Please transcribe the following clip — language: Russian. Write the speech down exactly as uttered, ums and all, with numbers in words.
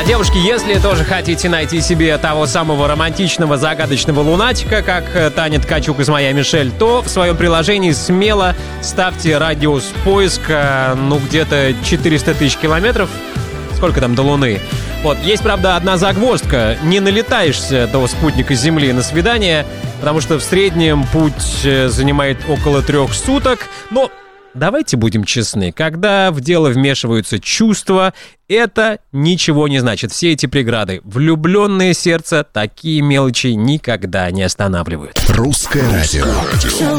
Девушки, если тоже хотите найти себе того самого романтичного, загадочного лунатика, как Таня Ткачук из «Моя Мишель», то в своем приложении смело ставьте радиус поиска, ну, где-то четыреста тысяч километров. Сколько там до Луны? Вот. Есть, правда, одна загвоздка. Не налетаешься до спутника Земли на свидание, потому что в среднем путь занимает около трех суток. Но давайте будем честны, когда в дело вмешиваются чувства, это ничего не значит. Все эти преграды. Влюбленное сердце такие мелочи никогда не останавливают. Русское радио.